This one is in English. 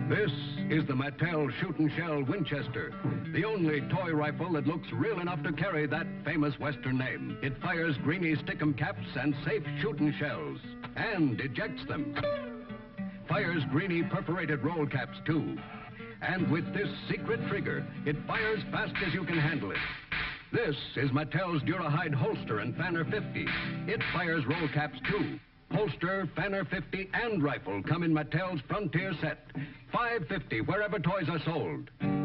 This is the Mattel Shoot and Shell Winchester, the only toy rifle that looks real enough to carry that famous Western name. It fires greeny stick-em caps and safe shooting shells, and ejects them. Fires greeny perforated roll caps, too. And with this secret trigger, it fires fast as you can handle it. This is Mattel's Durahide holster and Fanner 50. It fires roll caps, too. Holster, Fanner 50, and rifle come in Mattel's Frontier set. $5.50 wherever toys are sold.